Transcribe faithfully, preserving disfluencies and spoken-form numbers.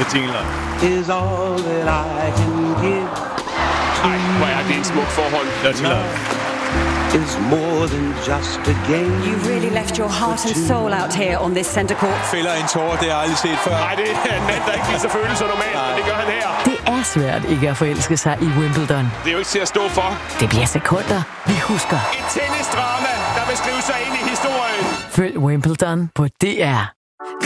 jingler. Is all that I can give. Ej, hvor er det en smuk forhold. Dirty Love is more than just a game. You really left your heart and soul out here on this center court. Fælder en tårer, det har jeg aldrig set før. Nej, det er en mand, der ikke viser følelser normalt, men det gør han her. Det er svært ikke at forelske sig i Wimbledon. Det er jo ikke til at stå for. Det bliver sekunder, vi husker. Et tennisdrama, der vil skrive sig ind i historien. Følg Wimbledon på D R.